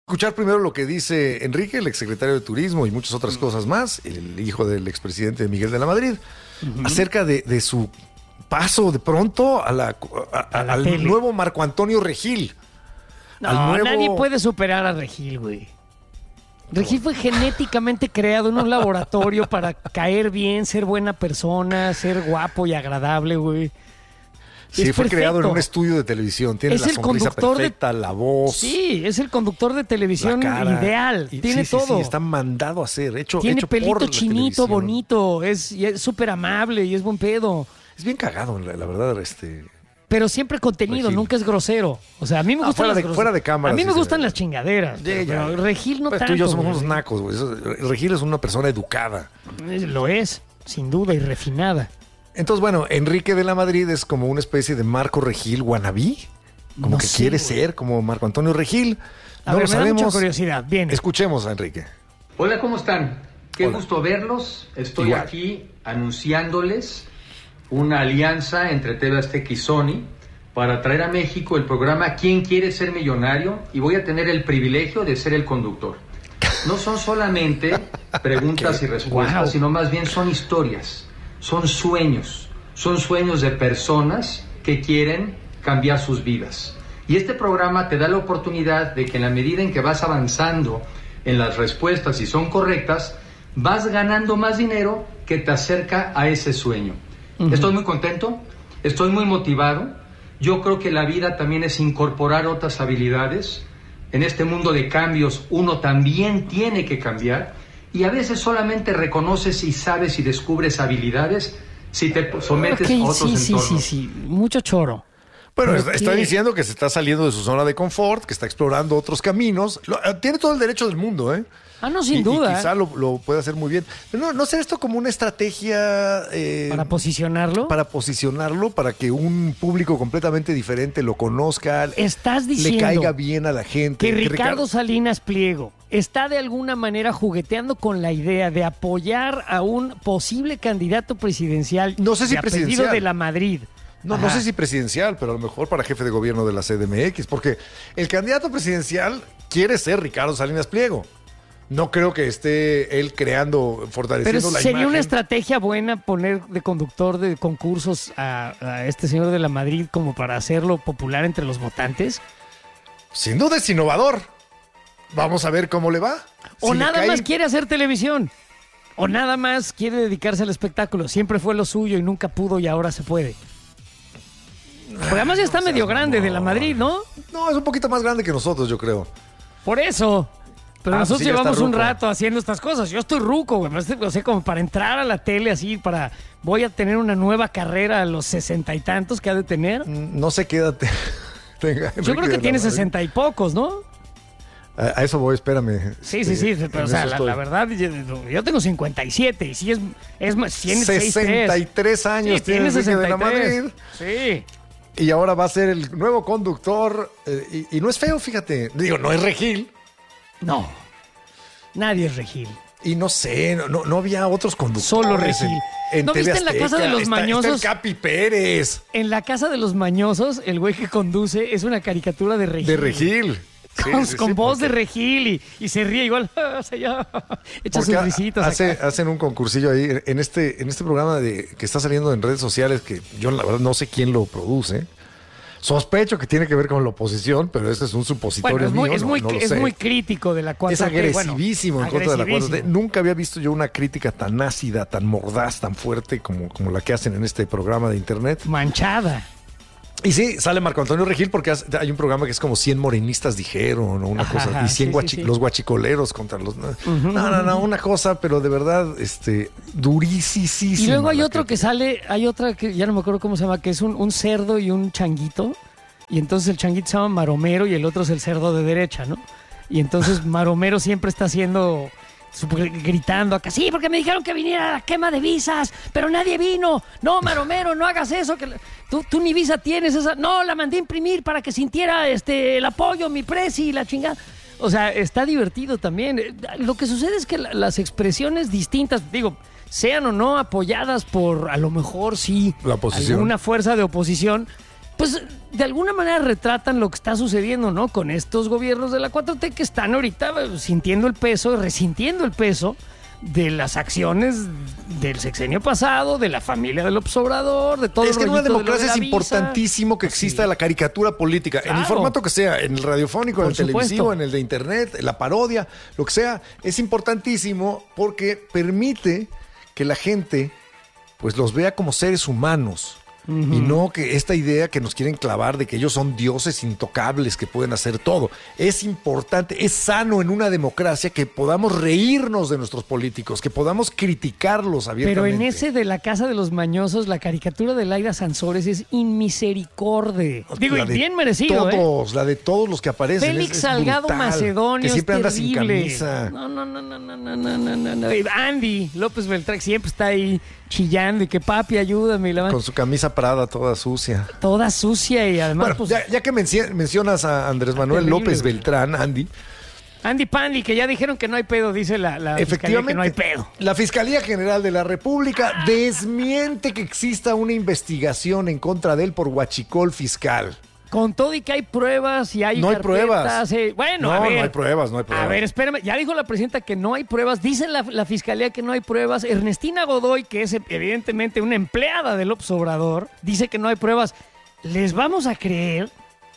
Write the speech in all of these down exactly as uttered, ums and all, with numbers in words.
Escuchar primero lo que dice Enrique, el exsecretario de Turismo y muchas otras cosas más, el hijo del expresidente Miguel de la Madrid, uh-huh. acerca de, de su paso de pronto a la, a, a la al tele. Nuevo Marco Antonio Regil. No, al nuevo... nadie puede superar a Regil, güey. Regil fue genéticamente creado en un laboratorio para caer bien, ser buena persona, ser guapo y agradable, güey. Sí, es fue perfecto. creado en un estudio de televisión. Tiene es la el sonrisa perfecta, de... la voz. Sí, es el conductor de televisión ideal. Y, Tiene sí, sí, todo. Sí, está mandado a hacer, hecho Tiene hecho pelito por chinito, bonito. Es súper amable y es buen pedo. Es bien cagado, la, la verdad, este... Pero siempre contenido, Regil. Nunca es grosero. O sea, a mí me no, gustan fuera las de, fuera de cámara. A mí sí me gustan ve. las chingaderas. Yeah, yeah. Pero Regil no pues tanto. Tú y yo somos güey. unos nacos, güey. Regil es una persona educada. Lo es, sin duda, y refinada. Entonces, bueno, Enrique de la Madrid es como una especie de Marco Regil wannabe, como no que sé, quiere güey. ser como Marco Antonio Regil. A no ver, lo me sabemos. da mucha curiosidad. Bien. Escuchemos a Enrique. Hola, ¿cómo están? Qué Hola. gusto verlos. Estoy Igual. aquí anunciándoles una alianza entre T V Azteca y Sony para traer a México el programa ¿Quién quiere ser millonario? Y voy a tener el privilegio de ser el conductor. No son solamente preguntas y respuestas, wow. sino más bien son historias, son sueños, son sueños de personas que quieren cambiar sus vidas. Y este programa te da la oportunidad de que en la medida en que vas avanzando en las respuestas y son correctas, vas ganando más dinero que te acerca a ese sueño. Uh-huh. Estoy muy contento, estoy muy motivado. Yo creo que la vida también es incorporar otras habilidades. En este mundo de cambios uno también tiene que cambiar y a veces solamente reconoces y sabes y descubres habilidades si te sometes okay, a otros sí, entornos. Sí, sí, sí, mucho choro. Bueno, está, está diciendo que se está saliendo de su zona de confort, que está explorando otros caminos. Lo, tiene todo el derecho del mundo, ¿eh? Ah, no, sin y, duda. Y quizá lo, lo puede hacer muy bien. Pero no, no será esto como una estrategia... Eh, ¿Para posicionarlo? Para posicionarlo, para que un público completamente diferente lo conozca. Estás diciendo... Le caiga bien a la gente. Que, que Ricardo, Ricardo Salinas Pliego está de alguna manera jugueteando con la idea de apoyar a un posible candidato presidencial. No sé si de presidencial. de la Madrid. No, no sé si presidencial, pero a lo mejor para jefe de gobierno de la C D M X, porque el candidato presidencial quiere ser Ricardo Salinas Pliego. No creo que esté él creando, fortaleciendo pero la sería imagen. Una estrategia buena poner de conductor de concursos a, a este señor de la Madrid como para hacerlo popular entre los votantes. Sin duda es innovador. Vamos a ver cómo le va. O si nada cae... más quiere hacer televisión. O nada más quiere dedicarse al espectáculo. Siempre fue lo suyo y nunca pudo y ahora se puede. Porque además ya está no, medio o sea, grande no. de la Madrid, ¿no? No, es un poquito más grande que nosotros, yo creo. Por eso. Pero ah, nosotros pues sí, llevamos un rato haciendo estas cosas. Yo estoy ruco, güey. O sea, como para entrar a la tele así, para... Voy a tener una nueva carrera a los sesenta y tantos que ha de tener. No sé qué edad te... tenga. Yo creo que tiene sesenta y pocos, ¿no? A, a eso voy, espérame. Sí, sí, sí. Pero, o sea, la, la verdad, yo, yo tengo cincuenta y siete y sí es... es más, tiene sesenta y tres años sí, tiene sesenta y tres. De la Madrid. Sí. Y ahora va a ser el nuevo conductor. Eh, y, y no es feo, fíjate. Digo, no es Regil. No, nadie es Regil. Y no sé, no, no, no había otros conductores. Solo Regil. En, en ¿No T V viste en la casa de los está, mañosos? Está el Capi Pérez. En la casa de los mañosos, el güey que conduce es una caricatura de Regil. De Regil. Sí, con sí, con sí, voz porque... de Regil y, y se ríe igual. O sea, ya, echa porque sus risitas. Hace, acá. hacen un concursillo ahí en este, en este programa de, que está saliendo en redes sociales, que yo la verdad no sé quién lo produce. Sospecho que tiene que ver con la oposición, pero ese es un supositorio bueno, es muy, mío. Es, no, muy, no lo es sé. muy crítico de la cuatro T. Es agresivísimo bueno, en contra de la cuatro T. agresivísimo. Nunca había visto yo una crítica tan ácida, tan mordaz, tan fuerte como, como la que hacen en este programa de internet. Manchada. Y sí, sale Marco Antonio Regil porque hace, hay un programa que es como cien morenistas dijeron o una Ajá, cosa, y cien sí, guachi, sí, sí. los guachicoleros contra los... No, uh-huh, no, no, no, una cosa, pero de verdad, este, durísima. Y luego hay la otro crítica. que sale, hay otra que ya no me acuerdo cómo se llama, que es un, un cerdo y un changuito. Y entonces el changuito se llama Maromero y el otro es el cerdo de derecha, ¿no? Y entonces Maromero siempre está haciendo... gritando acá, sí, porque me dijeron que viniera a la quema de visas, pero nadie vino. No, Maromero, no hagas eso, que tú, tú ni visa tienes esa. No, la mandé a imprimir para que sintiera este el apoyo, mi presi, la chingada. O sea, está divertido también. Lo que sucede es que la, las expresiones distintas, digo, sean o no apoyadas por, a lo mejor sí, la oposición, alguna fuerza de oposición, pues de alguna manera retratan lo que está sucediendo, ¿no? Con estos gobiernos de la cuatro T que están ahorita sintiendo el peso, resintiendo el peso de las acciones del sexenio pasado, de la familia del López Obrador, de todo el Es que en una democracia de es visa. importantísimo que exista Sí. la caricatura política, Claro. en el formato que sea, en el radiofónico, en Por el televisivo, supuesto. en el de internet, en la parodia, lo que sea. Es importantísimo porque permite que la gente pues los vea como seres humanos. Uh-huh. Y no que esta idea que nos quieren clavar de que ellos son dioses intocables que pueden hacer todo. Es importante, es sano en una democracia que podamos reírnos de nuestros políticos, que podamos criticarlos abiertamente. Pero en ese de la Casa de los Mañosos, la caricatura de Laida Sansores es inmisericorde. Digo, y bien merecido, todos, ¿eh? La de todos los que aparecen. Félix es, es Salgado brutal, Macedonio, que siempre es anda sin terrible. camisa. No, no, no, no, no, no, no, no, no, no. Andy López Beltrán siempre está ahí chillando y que papi, ayúdame. Y la... Con su camisa Prada toda sucia. Toda sucia y además... Bueno, pues, ya, ya que menci- mencionas a Andrés Manuel terrible, López güey. Beltrán, Andy. Andy Pandy, que ya dijeron que no hay pedo, dice la, la Efectivamente, fiscalía que no hay pedo. La Fiscalía General de la República desmiente que exista una investigación en contra de él por huachicol fiscal. Con todo y que hay pruebas y hay No hay carpetas, pruebas. eh, bueno, No, a ver. no hay pruebas, no hay pruebas. A ver, espérame. Ya dijo la presidenta que no hay pruebas. Dice la, la fiscalía que no hay pruebas. Ernestina Godoy, que es evidentemente una empleada de López Obrador, dice que no hay pruebas. ¿Les vamos a creer?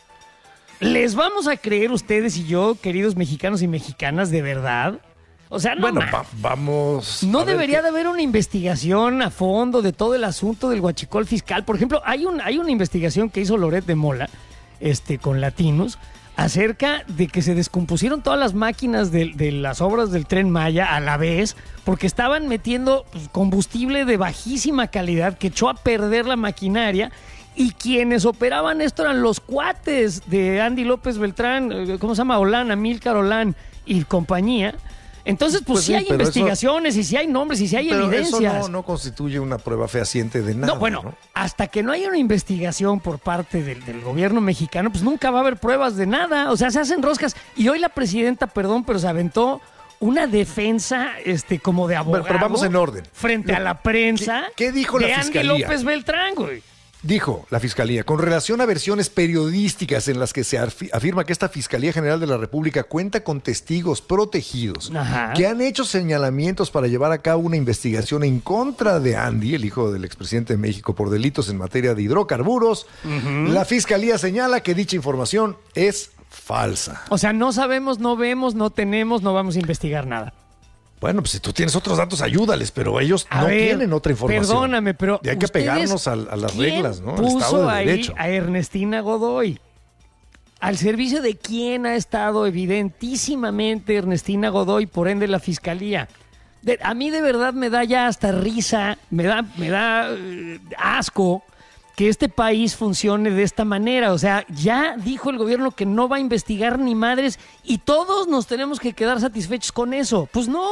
¿Les vamos a creer ustedes y yo, queridos mexicanos y mexicanas, de verdad? O sea, no, Bueno, ma- va- vamos. no a ver debería qué- de haber una investigación a fondo de todo el asunto del huachicol fiscal. Por ejemplo, hay, un, hay una investigación que hizo Loret de Mola este, con Latinos acerca de que se descompusieron todas las máquinas de, de las obras del Tren Maya a la vez porque estaban metiendo pues, combustible de bajísima calidad que echó a perder la maquinaria. Y quienes operaban esto eran los cuates de Andy López Beltrán, eh, ¿cómo se llama? Olán, Amílcar Olán y compañía. Entonces, pues, Pues sí sí, hay pero investigaciones y sí hay nombres y sí hay Pero evidencias. eso no, no constituye una prueba fehaciente de nada. No, bueno, ¿no? hasta que no haya una investigación por parte del, del gobierno mexicano, pues nunca va a haber pruebas de nada. O sea, se hacen roscas. Y hoy la presidenta, perdón, pero se aventó una defensa este, como de abogado. Pero- pero vamos en orden. Frente a la prensa. ¿Qué- qué dijo de la Andy fiscalía? López Beltrán, güey. Dijo la Fiscalía, con relación a versiones periodísticas en las que se afi- afirma que esta Fiscalía General de la República cuenta con testigos protegidos Ajá. que han hecho señalamientos para llevar a cabo una investigación en contra de Andy, el hijo del expresidente de México, por delitos en materia de hidrocarburos. Uh-huh. La Fiscalía señala que dicha información es falsa. O sea, no sabemos, no vemos, no tenemos, no vamos a investigar nada. Bueno, pues si tú tienes otros datos, ayúdales, pero ellos A no ver, tienen otra información. Perdóname, pero Y hay que ustedes, pegarnos a, a las ¿quién reglas, ¿no? Al puso Estado de ahí Derecho. a Ernestina Godoy? ¿Al servicio de quién ha estado evidentísimamente Ernestina Godoy, por ende la Fiscalía? De- a mí de verdad me da ya hasta risa, me da, me da eh, asco que este país funcione de esta manera. O sea, ya dijo el gobierno que no va a investigar ni madres y todos nos tenemos que quedar satisfechos con eso. Pues no,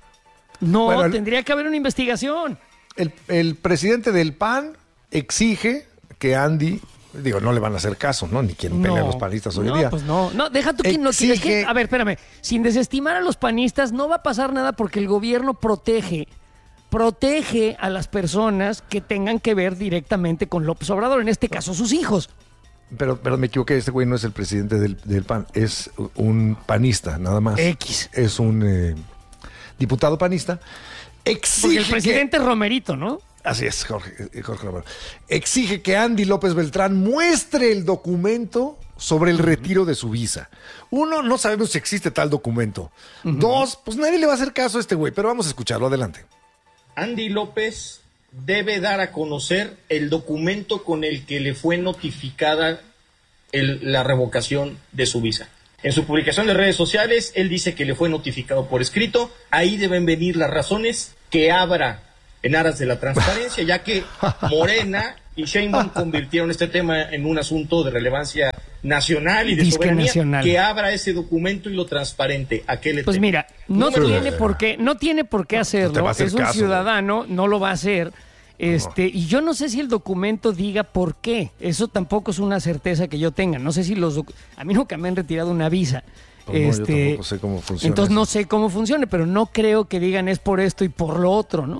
no, Bueno, el- tendría que haber una investigación. El, el presidente del P A N exige que Andy, digo, no le van a hacer caso, ¿no? Ni quien pelea a los panistas hoy no, día. pues no, no, deja tú que no. Exige- Es que, a ver, espérame, sin desestimar a los panistas no va a pasar nada porque el gobierno protege, protege a las personas que tengan que ver directamente con López Obrador, en este caso sus hijos. Pero, pero me equivoqué, este güey no es el presidente del, del P A N, es un panista, nada más. X. Es un eh, diputado panista. Exige Porque el que- presidente es Romerito, ¿no? Así es, Jorge, eh, Jorge Romero. Exige que Andy López Beltrán muestre el documento sobre el retiro de su visa. Uno, no sabemos si existe tal documento. Uh-huh. Dos, pues nadie le va a hacer caso a este güey, pero vamos a escucharlo, adelante. Andy López debe dar a conocer el documento con el que le fue notificada el, la revocación de su visa. En su publicación de redes sociales, él dice que le fue notificado por escrito. Ahí deben venir las razones que abra en aras de la transparencia, ya que Morena y Sheinbaum convirtieron este tema en un asunto de relevancia nacional y de Disque soberanía, nacional. que abra ese documento y lo transparente. ¿A qué le Pues teme? mira, no Número tiene dos. por qué, no tiene por qué te hacerlo. va a hacer Es un caso, ciudadano, no lo va a hacer. Este, y yo no sé si el documento diga por qué. Eso tampoco es una certeza que yo tenga. No sé si los docu- a mí nunca me han retirado una visa. Pues no, yo este, tampoco sé cómo funciona entonces eso. no sé cómo funcione, pero no creo que digan es por esto y por lo otro, ¿no?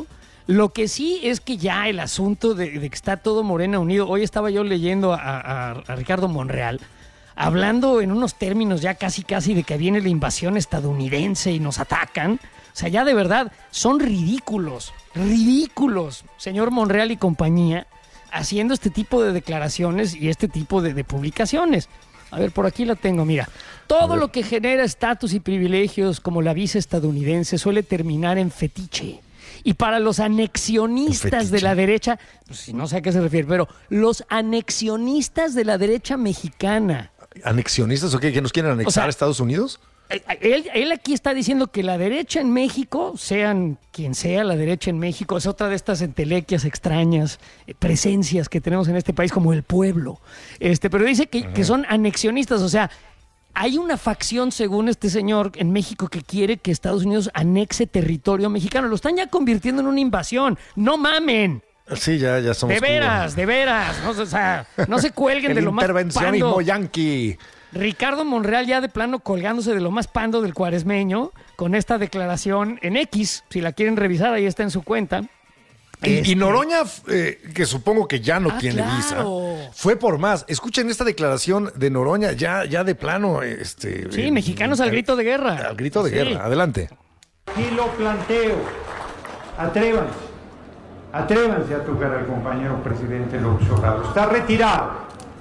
Lo que sí es que ya el asunto de, de que está todo Morena unido. Hoy estaba yo leyendo a, a, a Ricardo Monreal, hablando en unos términos ya casi casi de que viene la invasión estadounidense y nos atacan. O sea, ya de verdad, son ridículos, ridículos, señor Monreal y compañía, haciendo este tipo de declaraciones y este tipo de, de publicaciones. A ver, por aquí la tengo, mira. Todo lo que genera estatus y privilegios como la visa estadounidense suele terminar en fetiche. Y para los anexionistas de la derecha, pues no sé a qué se refiere, pero los anexionistas de la derecha mexicana. ¿Anexionistas o qué? ¿Que nos quieren anexar o sea, a Estados Unidos? Él, él aquí está diciendo que la derecha en México, sean quien sea la derecha en México, es otra de estas entelequias extrañas, eh, presencias que tenemos en este país como el pueblo. Este, pero dice que, uh-huh. que son anexionistas, o sea, hay una facción, según este señor, en México que quiere que Estados Unidos anexe territorio mexicano. Lo están ya convirtiendo en una invasión. ¡No mamen! Sí, ya, ya somos... De veras, de veras. No, o sea, no se cuelguen de lo más pando. Intervencionismo yanqui. Ricardo Monreal ya de plano colgándose de lo más pando del cuaresmeño con esta declaración en X. Si la quieren revisar, ahí está en su cuenta. Y, este... y Noroña, eh, que supongo que ya no ah, tiene claro. visa, fue por más. Escuchen esta declaración de Noroña, ya, ya de plano. Este, sí, eh, mexicanos eh, al grito de guerra. Al grito de sí. guerra, adelante. Y lo planteo, atrévanse. Atrévanse a tocar al compañero presidente López Obrador. Está retirado.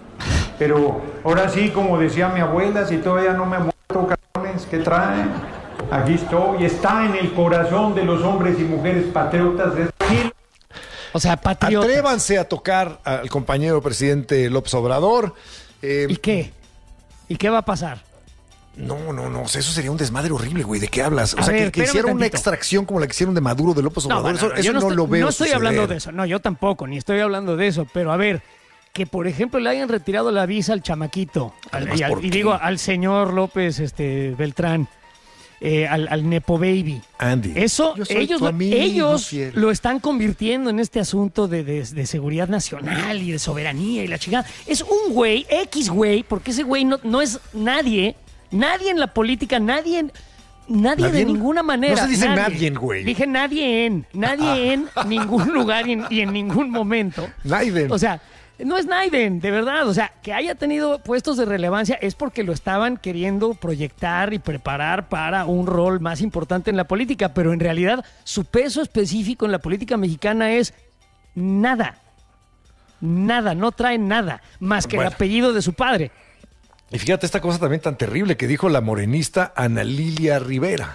Pero ahora sí, como decía mi abuela, si todavía no me he muerto, cabrones, ¿qué traen? Aquí estoy. Está en el corazón de los hombres y mujeres patriotas de aquí. O sea, patriotas. Atrévanse a tocar al compañero presidente López Obrador. Eh, ¿Y qué? ¿Y qué va a pasar? No, no, no, o sea, eso sería un desmadre horrible, güey. ¿De qué hablas? O a sea, ver, que, que hiciera una extracción como la que hicieron de Maduro, de López Obrador. No, bueno, eso, eso no, no, estoy, lo veo No estoy suceder. hablando de eso, no, yo tampoco, ni estoy hablando de eso. Pero a ver, que por ejemplo le hayan retirado la visa al chamaquito, al, y, al, y digo al señor López este, Beltrán, eh, al, al Nepo Baby. Andy, eso, ellos, ellos lo están convirtiendo en este asunto de, de, de seguridad nacional y de soberanía y la chingada. Es un güey, X güey, porque ese güey no, no es nadie... Nadie en la política, nadie en, nadie, nadie de ninguna manera. No se dice nadie, nadie, güey. Dije nadie en, nadie en ningún lugar y en, y en ningún momento. Naiden. O sea, no es Naiden, de verdad. O sea, que haya tenido puestos de relevancia es porque lo estaban queriendo proyectar y preparar para un rol más importante en la política. Pero en realidad su peso específico en la política mexicana es nada. Nada, no trae nada más que bueno. el apellido de su padre. Y fíjate esta cosa también tan terrible que dijo la morenista Ana Lilia Rivera.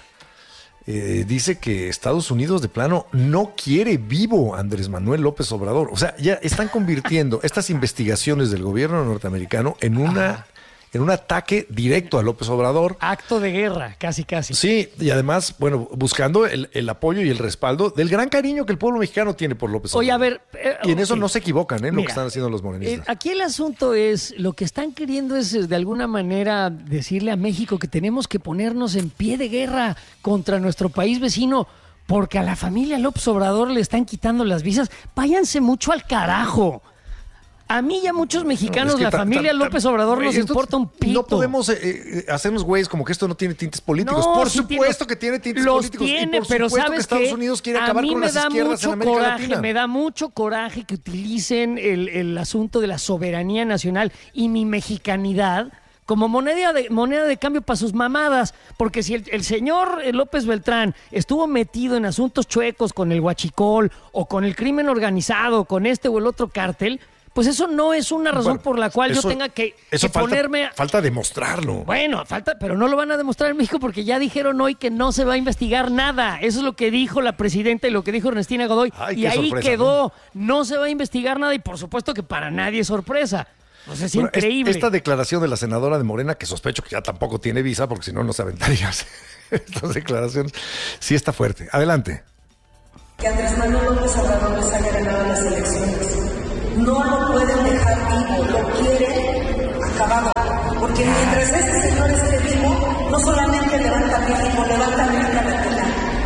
Eh, dice que Estados Unidos de plano no quiere vivo a Andrés Manuel López Obrador. O sea, ya están convirtiendo estas investigaciones del gobierno norteamericano en una... Ajá. en un ataque directo a López Obrador. Acto de guerra, casi, casi. Sí, y además, bueno, buscando el, el apoyo y el respaldo del gran cariño que el pueblo mexicano tiene por López Obrador. Oye, a ver... Eh, y en okay. eso no se equivocan, ¿eh? Mira, lo que están haciendo los morenistas. Eh, aquí el asunto es, lo que están queriendo es, de alguna manera, decirle a México que tenemos que ponernos en pie de guerra contra nuestro país vecino, porque a la familia López Obrador le están quitando las visas. Váyanse mucho al carajo. A mí y a muchos mexicanos, no, es que la ta, familia ta, ta, López Obrador wey, nos importa un pito. No podemos eh, eh, hacernos güeyes como que esto no tiene tintes políticos. No, por sí supuesto tiene, que tiene tintes los políticos. Tiene, y por pero supuesto sabes que Estados que Unidos quiere acabar con las izquierdas en América coraje, Latina. Me da mucho coraje que utilicen el, el asunto de la soberanía nacional y mi mexicanidad como moneda de, moneda de cambio para sus mamadas, porque si el, el señor López Beltrán estuvo metido en asuntos chuecos con el huachicol o con el crimen organizado, con este o el otro cártel, pues eso no es una razón bueno, por la cual eso, yo tenga que, eso que falta, ponerme... Falta demostrarlo. Bueno, falta, pero no lo van a demostrar en México porque ya dijeron hoy que no se va a investigar nada. Eso es lo que dijo la presidenta y lo que dijo Ernestina Godoy. Ay, y ahí sorpresa, quedó. ¿no? no se va a investigar nada y por supuesto que para nadie es sorpresa. Pues es bueno, increíble. Esta declaración de la senadora de Morena, que sospecho que ya tampoco tiene visa porque si no, no se aventaría estas declaraciones, sí está fuerte. Adelante. Que Andrés Manuel López Obrador les haya ganado las elecciones. No lo pueden dejar vivo, lo quieren acabado. Porque mientras este señor esté vivo, no solamente levanta México, levanta América Latina.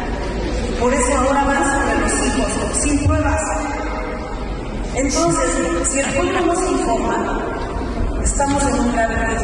Por eso ahora van sobre los hijos, sin pruebas. Entonces, si el pueblo no se informa, estamos en un grave riesgo.